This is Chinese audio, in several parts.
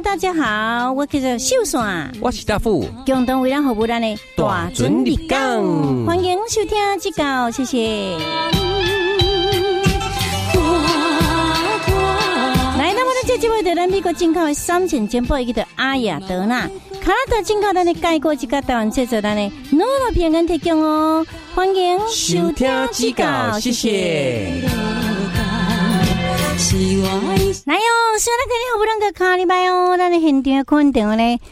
大家好，我叫做秀伞， 我是大富， 共同为咱服务咱的大准立港，欢迎收听指教，谢谢。来，那么咱这位的咱美国进口的3件简报，一个叫阿雅德纳，加拿大进口咱的介国一个台湾制作咱的诺罗平安提供哦，欢迎收听指教，谢谢。来哟，现在给你好不能个卡礼拜哦，咱的现场看电话呢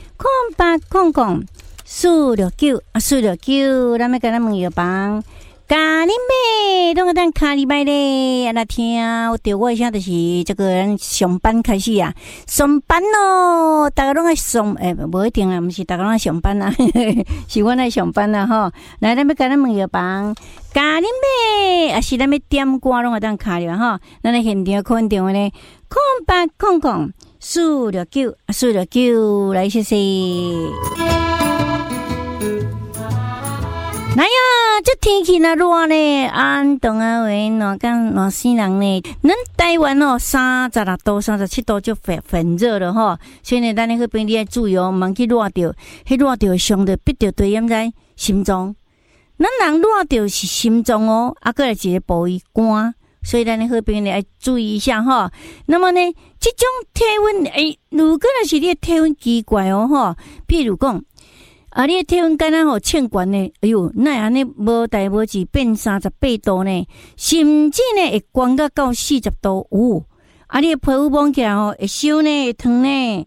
，0800-469-469，咱们跟咱问药房，咖喱妹，拢个当卡礼拜咧，来听，我一下就是这个人上班开始啊，上班咯，大家拢爱上，无一定啦，不是大家拢爱上班啦，是我爱上班啦吼。来，咱们跟咱问药房。咖喱妹，也是咱要点歌拢会当卡了哈。咱咧现场看电话呢，0800-469-469，来谢谢。来呀，这天气那热呢，安东啊喂，热死人呢。咱台湾哦，36度、37度就很热了哈。所以呢，咱咧迄边你要注意哦，莫去热着，迄热着伤着，逼着对掩在心脏。咱人热着是心脏哦，过来一个部位寒，所以咱咧好边呢要注意一下哈。那么呢，这种体温如果若是你的体温奇怪哦哈，譬如讲你的体温敢若吼欠悬呢，哎哟，那安尼无代无志变38度呢，甚至呢会降到40度有，你的皮肤摸起来吼会烧呢，会烫呢。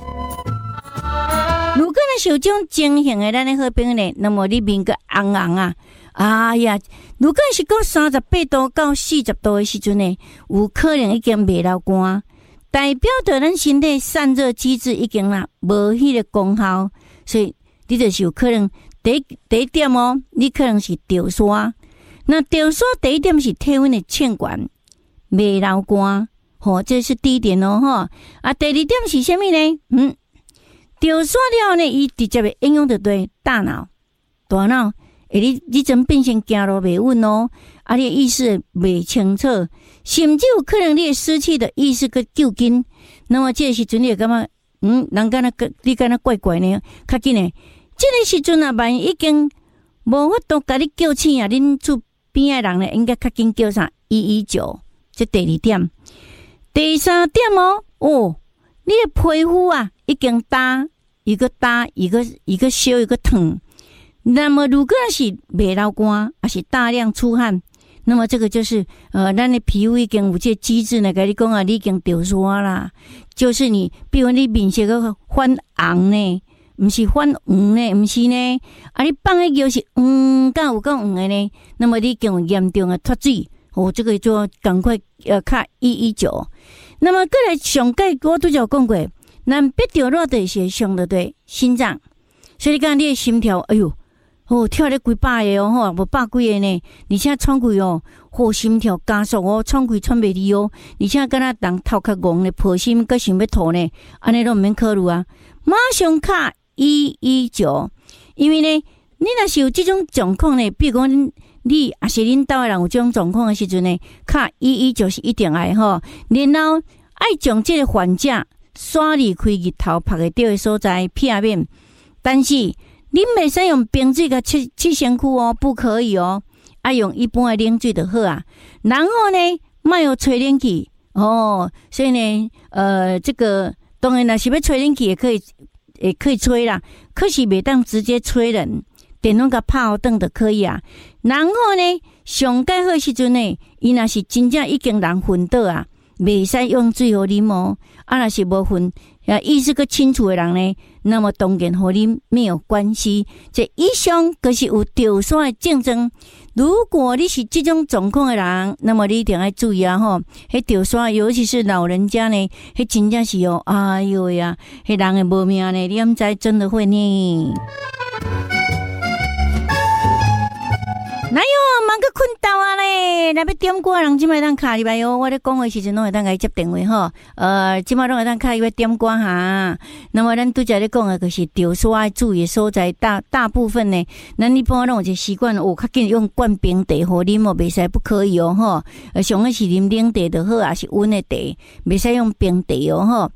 如果你有这种情形的，咱的好朋友呢，那么你面个红红啊，哎呀，如果是到38度到40度的时阵呢，有可能已经未流汗，代表着咱身体散热机制已经无迄个功效，所以你就是有可能第一点哦，你可能是潮沙。那潮沙第一点是体温的欠悬，未流汗，这是第一点哦哈。第二点是什么呢？潮沙了呢，伊直接会影响到对大脑，你真变成走路袂稳哦，你的意识袂清楚，甚至有可能你的失去的意识个救紧。那么这个时阵你会感觉，人敢若你敢若怪怪呢？较紧呢，这个时阵万一已经无法度甲你叫醒啊，恁厝边的人呢，应该较紧叫啥119。这第二点，第三点哦，你的皮肤啊已经大。一个烧一个烫，那么如果是未流汗，还是大量出汗，那么这个就是咱的皮肤已经有这机制呢，跟你讲啊，你已经潮沙啦，就是你，比如你面色个泛红呢，不是泛黄呢，不是呢，你放的药是有够黄的呢，那么你已经有严重的脱水，这个就赶快卡119。那么过来上届我都有讲过。咱必着热的是伤到对心脏，所以你看你的心跳，哎呦，跳了几百个哦，无百几个呢，而且喘气哦，心跳加速哦，喘气喘袂离哦，而且敢若人头壳戆咧，破心阁想要吐呢，安尼都毋免考虑啊，马上卡119，因为呢，你若是有这种状况呢，比如讲你也是恁兜的人有这种状况的时阵呢，卡119是一定爱吼，然后爱将这个患者。刷离开日头晒会到的所在片面，但是你袂使用冰水甲切身躯哦，不可以哦。用一般的冷水就好啊。然后呢，莫用吹冷气哦。所以呢，这个当然啦，是要吹冷气也可以吹啦，可是袂当直接吹人，电拢甲拍好灯就可以啊。然后呢，上盖好时阵呢，伊若是真正已经人昏倒啊。袂使用水互啉哦，若是无分意识个清楚的人呢，那么当然和你没有关系。这以上就是有潮沙的症状。如果你是这种状况的人，那么你一定要注意啊吼！迄潮沙，尤其是老人家呢，迄真正是哦，哎呦呀，迄人的无命呢，你毋知真的会呢。哪有忙个困到啊嘞？那要点歌人即摆当卡入来哟。我咧讲的时阵拢会当甲伊接电话吼。即摆拢会当卡伊要点歌哈。那么咱拄则咧讲的就是潮沙注意的所在，大部分呢，咱一般拢有一个习惯，较紧用灌冰茶互啉哦，袂使不可以哦吼。上个是啉冷茶就好，还是温的茶，袂使用冰茶哦吼。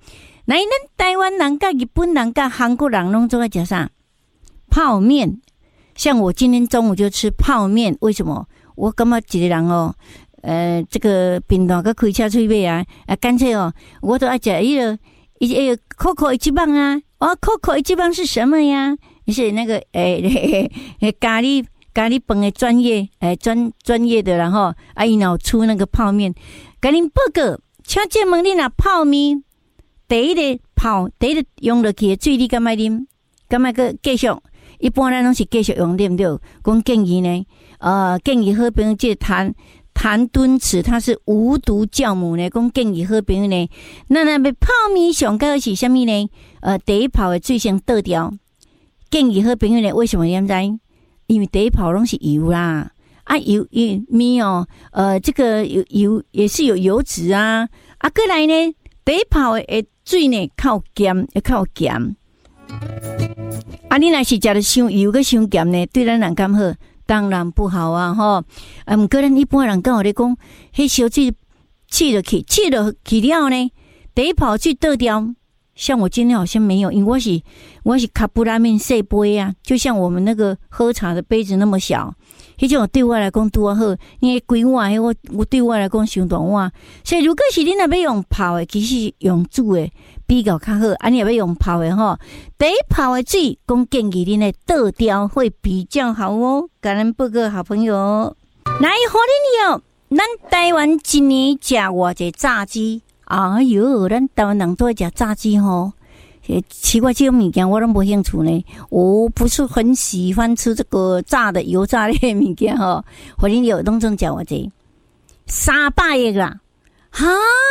来，咱台湾人、甲日本人、甲韩国人拢做爱食啥？泡面。像我今天中午就吃泡面，为什么？我感觉一个人哦，这个平常个开车出去买干脆哦，我都爱食一个Coco 一棒啊。Coco 一棒是什么呀？是那个咖喱饭的专业专业的，然后伊有出那个泡面，甲恁报告，请借问恁若泡面，第一个用落去的水，你敢爱啉？敢爱个继续？一般咱拢是继续用，对不对？讲建议呢，建议好朋友这谭敦慈，他是无毒酵母呢，讲建议好朋友呢，那要泡面上高是啥物呢？第一泡的水先倒掉。建议好朋友呢，为什么你知？因为第一泡拢是油啦，油面哦，这个油也是有油脂啊，过来呢，第一泡的水呢靠咸，靠咸。你若是食得伤油个伤咸呢，对咱人敢好？当然不好啊，吼！不过咱一般人跟我咧讲，迄烧水气了去了呢，第一泡水倒掉。像我今天好像没有，因为我是卡布拉面细杯啊，就像我们那个喝茶的杯子那么小，迄种对我来讲拄好，因为规碗迄我对我来讲伤大碗，所以如果是你若要用泡的，其实用煮的比较较好。你若要用泡的吼，第一泡的水，讲建议你呢倒掉会比较好哦。感恩报告好朋友，来好恁哟，咱台湾一年食偌济炸鸡。哎哟，咱台湾人都爱食炸鸡吼，奇怪这种物件我都无兴趣呢。我不是很喜欢吃这个炸的油炸类的物件吼。互恁有拢总食偌济300个啦，哈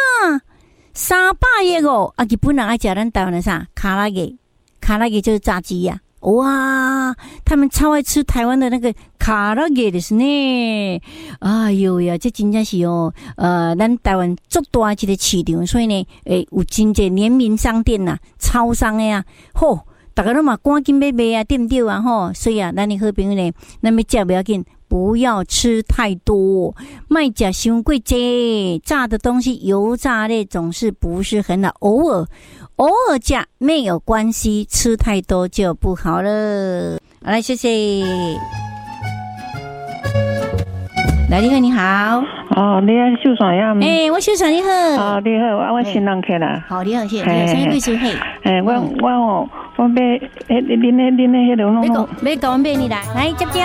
，300个哦！日本人爱食咱台湾的啥？卡拉给就是炸鸡呀。哇，他们超爱吃台湾的那个卡拉给的是呢。哎呦呀，这真正是哦，咱台湾足大一个市场，所以呢，有真济联名商店呐、超商的呀，吼，大家都嘛赶紧买买啊，对不对啊？吼，所以啊，咱的好朋友呢，咱要食不要紧，不要吃太多，卖食伤过济，炸的东西油炸类总是不是很好，偶尔吃没有关系，吃太多就不好了。好，来谢谢。来，你好，你好。 你秀爽呀？ 我秀爽你好。 你好，我新人客啦。 好，你好，谢谢。你好，什么贵姓？ 我买恁迄种。 要搞阮买你来接接。